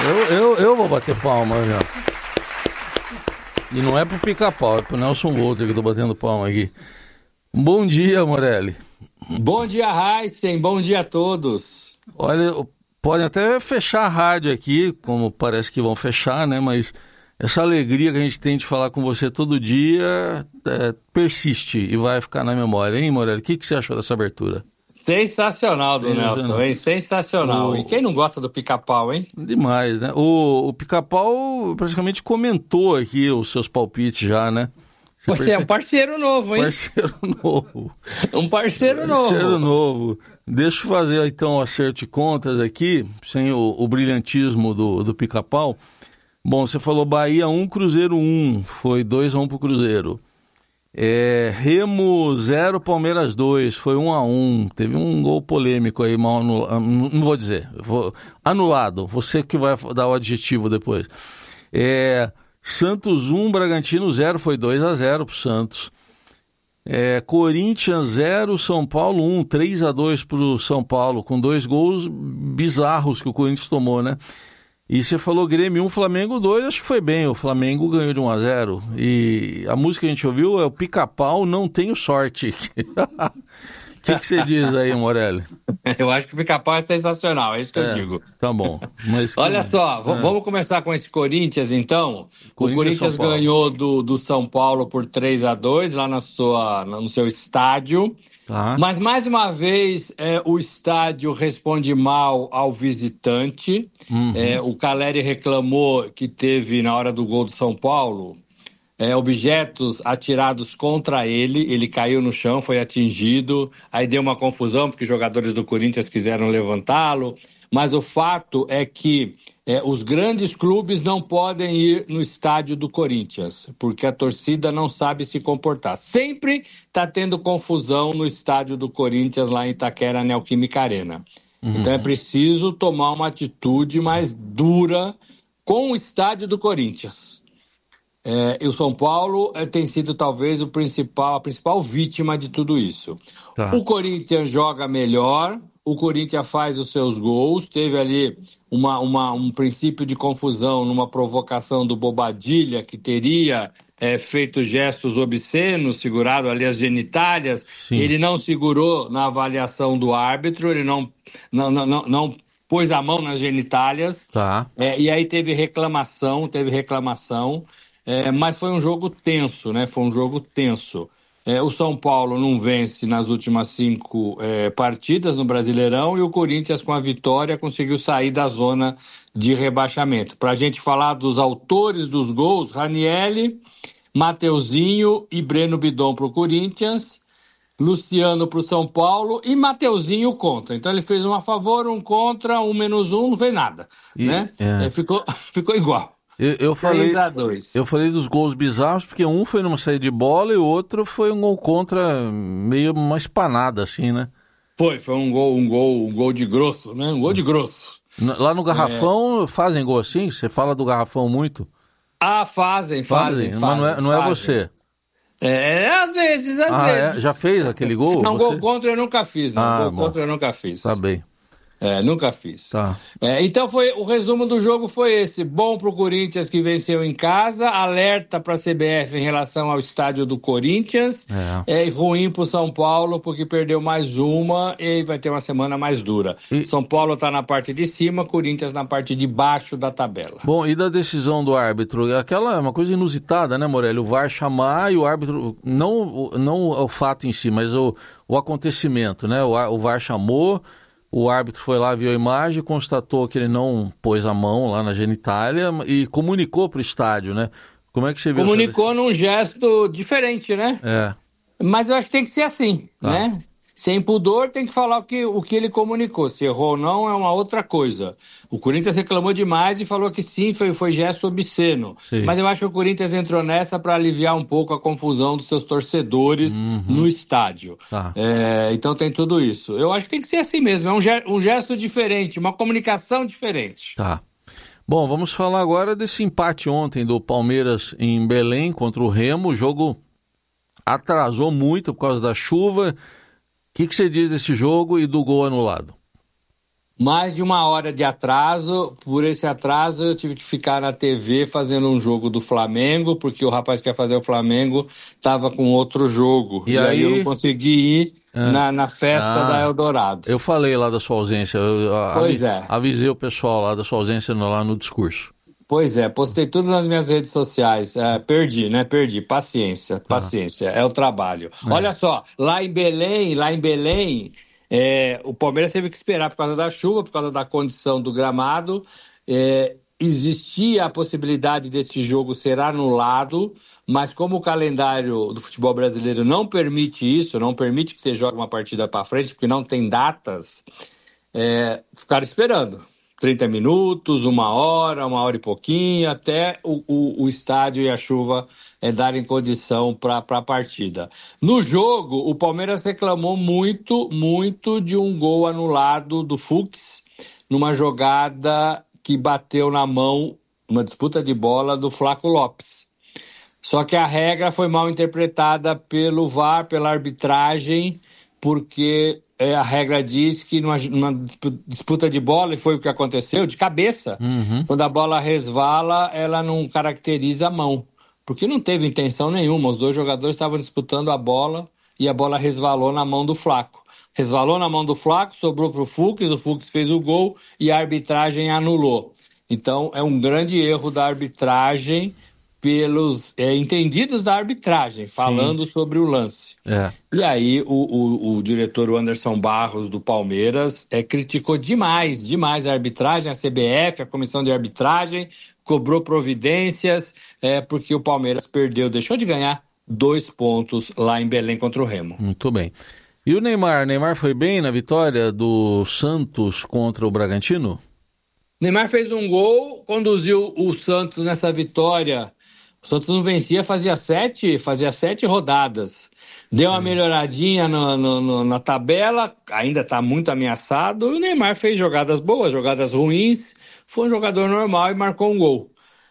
Eu vou bater palma já. E não é pro Pica-Pau, é pro Nelson Volter que eu tô batendo palma aqui. Bom dia, Morelli. Bom dia, Heisen. Bom dia a todos. Olha, podem até fechar a rádio aqui, como parece que vão fechar, né? Mas essa alegria que a gente tem de falar com você todo dia persiste e vai ficar na memória, hein, Morelli? O que você achou dessa abertura? Sensacional do Nelson, hein? Sensacional. E quem não gosta do Pica-Pau, hein? Demais, né? O Pica-Pau praticamente comentou aqui os seus palpites já, né? Você é um parceiro novo, hein? Parceiro novo. Um parceiro novo. Parceiro novo. Deixa eu fazer então o acerto de contas aqui, sem o brilhantismo do Pica-Pau. Bom, você falou Bahia 1, Cruzeiro 1. Foi 2-1 pro Cruzeiro. Remo 0, Palmeiras 2, foi 1-1. Teve um gol polêmico aí, mal anulado. Não vou dizer, anulado. Você que vai dar o adjetivo depois. Santos 1, Bragantino 0, foi 2-0 pro Santos. Corinthians 0, São Paulo 1, 3-2 pro São Paulo, com 2 gols bizarros que o Corinthians tomou, né? E você falou Grêmio 1, Flamengo 2, acho que foi bem, o Flamengo ganhou de 1-0. E a música que a gente ouviu é o Pica-Pau, Não Tenho Sorte. O que você diz aí, Morelli? Eu acho que o Pica-Pau é sensacional, é isso que eu digo. Tá bom. Mas olha só, vamos começar com esse Corinthians, então. O Corinthians ganhou do São Paulo por 3-2 lá no seu estádio. Tá. Mas, mais uma vez, o estádio responde mal ao visitante. Uhum. O Caleri reclamou que teve, na hora do gol do São Paulo, objetos atirados contra ele. Ele caiu no chão, foi atingido. Aí deu uma confusão, porque os jogadores do Corinthians quiseram levantá-lo. Mas o fato é que os grandes clubes não podem ir no estádio do Corinthians, porque a torcida não sabe se comportar. Sempre está tendo confusão no estádio do Corinthians, lá em Itaquera, Neoquímica Arena. Uhum. Então é preciso tomar uma atitude mais dura com o estádio do Corinthians. E o São Paulo tem sido talvez a principal vítima de tudo isso. Tá. O Corinthians joga melhor, o Corinthians faz os seus gols, teve ali um princípio de confusão numa provocação do Bobadilha, que teria feito gestos obscenos, segurado ali as genitálias. Sim. Ele não segurou na avaliação do árbitro, ele não pôs a mão nas genitálias. Tá. E aí teve reclamação. Mas foi um jogo tenso, né? Foi um jogo tenso. O São Paulo não vence nas últimas 5 partidas no Brasileirão e o Corinthians, com a vitória, conseguiu sair da zona de rebaixamento. Para a gente falar dos autores dos gols, Ranieri, Mateuzinho e Breno Bidon para o Corinthians, Luciano para o São Paulo e Mateuzinho contra. Então ele fez um a favor, um contra, um menos um, não fez nada. Né? Ficou igual. Eu falei dos gols bizarros, porque um foi numa saída de bola e o outro foi um gol contra, meio uma espanada, assim, né? Foi um gol de grosso, né? Um gol de grosso. Lá no Garrafão fazem gol assim? Você fala do Garrafão muito? Fazem. Mas não é você? Às vezes. Já fez aquele gol? Não, gol contra eu nunca fiz, não. Gol contra eu nunca fiz. Tá bem. Nunca fiz. Tá. Então o resumo do jogo foi esse. Bom pro Corinthians, que venceu em casa, alerta pra CBF em relação ao estádio do Corinthians, e ruim pro São Paulo, porque perdeu mais uma e vai ter uma semana mais dura. São Paulo tá na parte de cima, Corinthians na parte de baixo da tabela. Bom, e da decisão do árbitro? Aquela é uma coisa inusitada, né, Morelli? O VAR chamar e o árbitro, não o fato em si, mas o acontecimento, né? O VAR chamou. O árbitro foi lá, viu a imagem, constatou que ele não pôs a mão lá na genitália e comunicou para o estádio, né? Como é que você viu? Comunicou num gesto diferente, né? Mas eu acho que tem que ser assim, né? Sem pudor, tem que falar o que ele comunicou. Se errou ou não é uma outra coisa. O Corinthians reclamou demais e falou que sim, foi gesto obsceno. Sim. Mas eu acho que o Corinthians entrou nessa para aliviar um pouco a confusão dos seus torcedores no estádio. Tá. Então tem tudo isso. Eu acho que tem que ser assim mesmo. É um gesto diferente, uma comunicação diferente. Tá. Bom, vamos falar agora desse empate ontem do Palmeiras em Belém contra o Remo. O jogo atrasou muito por causa da chuva. O que você diz desse jogo e do gol anulado? Mais de 1 hora de atraso. Por esse atraso, eu tive que ficar na TV fazendo um jogo do Flamengo, porque o rapaz que ia fazer o Flamengo estava com outro jogo. E E aí eu não aí... consegui ir Ah, na festa da Eldorado. eu falei lá da sua ausência, eu Pois é. avisei o pessoal lá da sua ausência lá no discurso. Pois é, postei tudo nas minhas redes sociais. Perdi, né? Perdi. Paciência, Tá. paciência. É o trabalho. É. Olha só, lá em Belém, o Palmeiras teve que esperar por causa da chuva, por causa da condição do gramado. Existia a possibilidade desse jogo ser anulado, mas como o calendário do futebol brasileiro não permite isso, não permite que você jogue uma partida para frente, porque não tem datas, ficaram esperando. 30 minutos, 1 hora, 1 hora e pouquinho, até o estádio e a chuva darem condição para a partida. No jogo, o Palmeiras reclamou muito, muito de um gol anulado do Fux, numa jogada que bateu na mão, uma disputa de bola do Flaco Lopes. Só que a regra foi mal interpretada pelo VAR, pela arbitragem, porque a regra diz que numa disputa de bola, e foi o que aconteceu, de cabeça, Uhum. quando a bola resvala, ela não caracteriza a mão, porque não teve intenção nenhuma. Os dois jogadores estavam disputando a bola e a bola resvalou na mão do Flaco. Resvalou na mão do Flaco, sobrou para o Fux fez o gol e a arbitragem anulou. Então, é um grande erro da arbitragem pelos entendidos da arbitragem, Sim. falando sobre o lance. É. E aí o diretor Anderson Barros do Palmeiras criticou demais, demais a arbitragem, a CBF, a comissão de arbitragem, cobrou providências, porque o Palmeiras perdeu, deixou de ganhar 2 pontos lá em Belém contra o Remo. Muito bem. E o Neymar? Neymar foi bem na vitória do Santos contra o Bragantino? Neymar fez um gol, conduziu o Santos nessa vitória. O Santos não vencia fazia sete rodadas. Deu uma melhoradinha na tabela, ainda está muito ameaçado. E o Neymar fez jogadas boas, jogadas ruins. Foi um jogador normal e marcou um gol.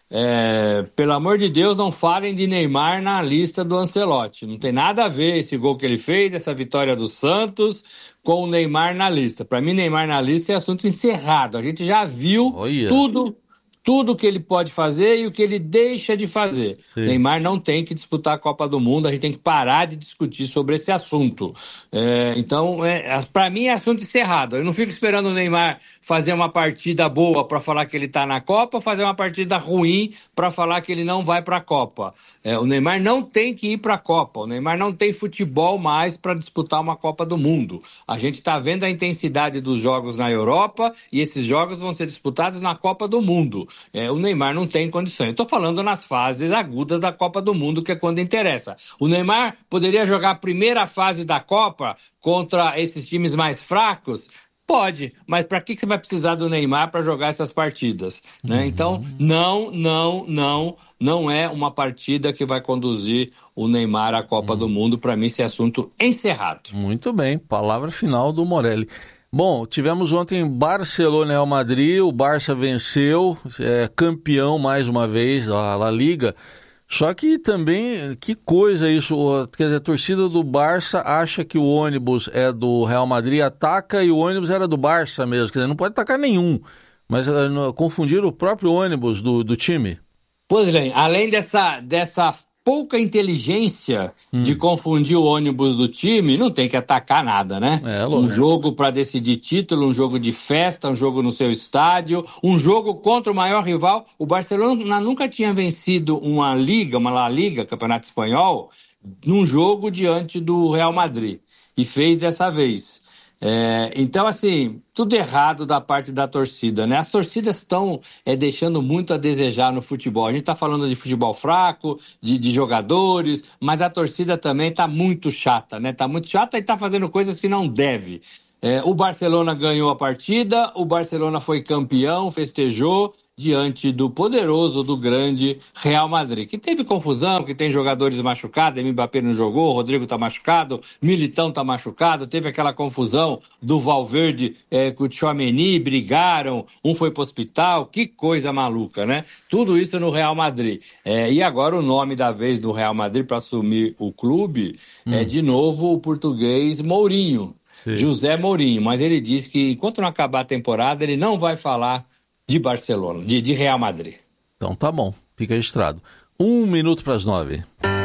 Pelo amor de Deus, não falem de Neymar na lista do Ancelotti. Não tem nada a ver esse gol que ele fez, essa vitória do Santos, com o Neymar na lista. Para mim, Neymar na lista é assunto encerrado. A gente já viu Olha. tudo que ele pode fazer e o que ele deixa de fazer. Sim. Neymar não tem que disputar a Copa do Mundo, a gente tem que parar de discutir sobre esse assunto. Então, para mim é assunto encerrado. Eu não fico esperando o Neymar fazer uma partida boa para falar que ele está na Copa, fazer uma partida ruim para falar que ele não vai para a Copa. O Neymar não tem que ir para a Copa, o Neymar não tem futebol mais para disputar uma Copa do Mundo. A gente está vendo a intensidade dos jogos na Europa e esses jogos vão ser disputados na Copa do Mundo. O Neymar não tem condições. Eu estou falando nas fases agudas da Copa do Mundo, que é quando interessa. O Neymar poderia jogar a primeira fase da Copa contra esses times mais fracos? Pode, mas para que você vai precisar do Neymar para jogar essas partidas? Né? Então, não é uma partida que vai conduzir o Neymar à Copa do Mundo. Para mim, esse assunto encerrado. Muito bem, palavra final do Morelli. Bom, tivemos ontem Barcelona e Real Madrid, o Barça venceu, campeão mais uma vez, a La Liga. Só que também, que coisa isso, quer dizer, a torcida do Barça acha que o ônibus é do Real Madrid, ataca e o ônibus era do Barça mesmo, quer dizer, não pode atacar nenhum, mas confundiram o próprio ônibus do time. Pois bem, além dessa pouca inteligência de confundir o ônibus do time, não tem que atacar nada, né? Um Lógico. jogo para decidir título, um jogo de festa, um jogo no seu estádio, um jogo contra o maior rival. O Barcelona nunca tinha vencido uma La Liga, Campeonato Espanhol, num jogo diante do Real Madrid. E fez dessa vez. Então, assim, tudo errado da parte da torcida, né? As torcidas estão deixando muito a desejar no futebol. A gente está falando de futebol fraco, de jogadores, mas a torcida também está muito chata, né? Está muito chata e está fazendo coisas que não deve. O Barcelona ganhou a partida, o Barcelona foi campeão, festejou diante do poderoso, do grande Real Madrid, que teve confusão, que tem jogadores machucados, Mbappé não jogou, Rodrigo tá machucado, Militão tá machucado, teve aquela confusão do Valverde com o Tchouaméni, brigaram, um foi pro hospital, que coisa maluca, né? Tudo isso no Real Madrid. E agora o nome da vez do Real Madrid para assumir o clube é de novo o português Mourinho. José Mourinho, mas ele disse que enquanto não acabar a temporada, ele não vai falar de Barcelona, de Real Madrid. Então tá bom, fica registrado. 1 minuto para as 9.